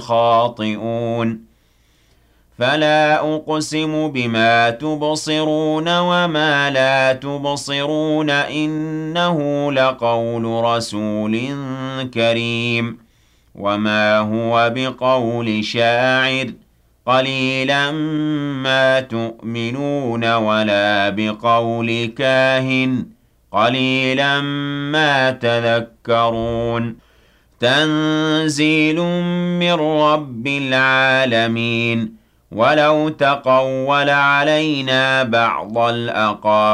خاطئون فلا أقسم بما تبصرون وما لا تبصرون إنه لقول رسول كريم وما هو بقول شاعر قليلا ما تؤمنون ولا بقول كاهن قليلا ما تذكرون تنزيل من رب العالمين ولو تقول علينا بعض الأقاويل